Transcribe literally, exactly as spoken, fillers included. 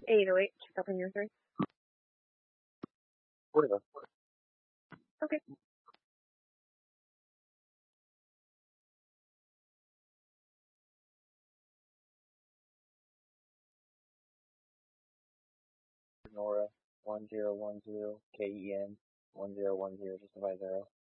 eight oh eight, check up on your three. Whatever. Okay. Nora, one zero one zero, K E N, one zero one zero, just by zero.